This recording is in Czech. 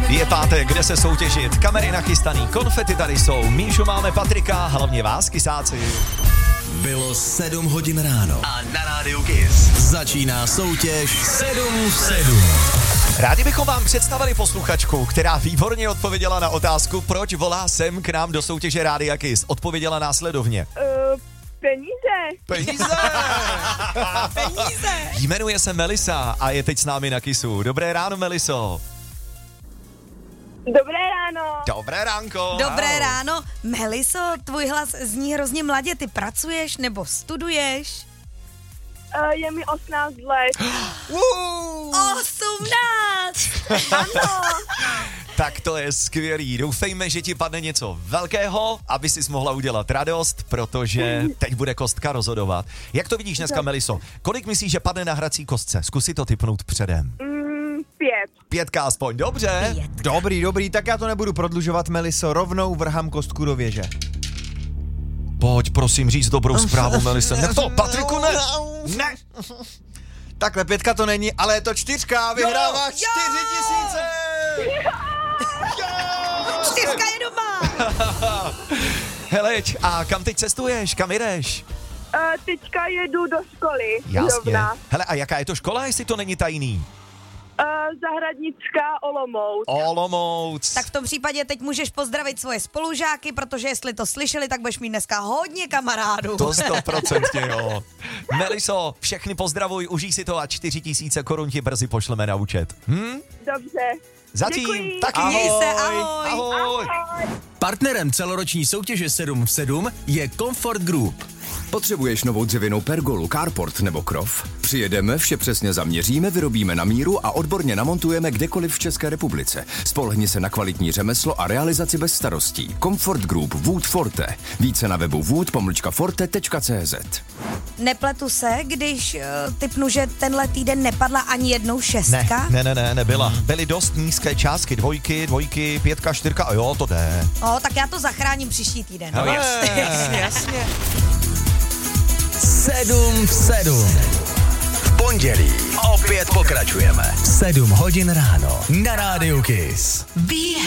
Je pátek, kde se soutěžit, kamery nachystaný, konfety tady jsou, Míšu máme, Patrika, hlavně vás, kysáci. Bylo 7 hodin ráno A na rádiu Kiss začíná soutěž 7 v 7. Rádi bychom vám představili posluchačku, která výborně odpověděla na otázku, proč volá sem k nám do soutěže Rádia Kiss. Odpověděla následovně. Peníze. Peníze. Jmenuje se Melisa a je teď s námi na Kissu. Dobré ráno, Meliso. Dobré ráno. Dobré ránko. Dobré ráno. Meliso, tvůj hlas zní hrozně mladě. Ty pracuješ nebo studuješ? Je mi 18 let. 18! Ano. Tak to je skvělý. Doufejme, že ti padne něco velkého, aby sis mohla udělat radost, protože teď bude kostka rozhodovat. Jak to vidíš dneska, Meliso? Kolik myslíš, že padne na hrací kostce? Zkus si to tipnout předem. 5. 5 aspoň, dobře. Dobrý, tak já to nebudu prodlužovat, Meliso, rovnou vrhám kostku do věže. Pojď, prosím, říct dobrou zprávu, Meliso. Ne to, Patriku, ne! Ne! Takhle 5 to není, ale je to 4, vyhráváš 4 000. 4 je doma. Heleč, a kam teď cestuješ? Kam jdeš? Teďka jedu do školy. Jasně. Zrovna. Hele, a jaká je to škola, jestli to není tajný? Zahradnická Olomouc. Olomouc. Tak v tom případě teď můžeš pozdravit svoje spolužáky, protože jestli to slyšeli, tak budeš mít dneska hodně kamarádů. To 100% jo. Meliso, všechny pozdravuj, užij si to a 4 000 korun ti brzy pošleme na účet. Dobře. Zatím. Děkuji. Taky. Měj se, ahoj. Ahoj. Partnerem celoroční soutěže 7 v 7 je Comfort Group. Potřebuješ novou dřevěnou pergolu, carport nebo krov? Přijedeme, vše přesně zaměříme, vyrobíme na míru a odborně namontujeme kdekoliv v České republice. Spolehni se na kvalitní řemeslo a realizaci bez starostí. Comfort Group Wood Forte. Více na webu wood-forte.cz. Nepletu se, když tipnu, že tenhle týden nepadla ani jednou 6. Nebyla. Byly dost nízké částky, 2, 5, 4 a jo, to jde. Tak já to zachráním příští týden. No jasně. 7 v 7. V pondělí opět pokračujeme. 7 hodin ráno na rádiu Kiss.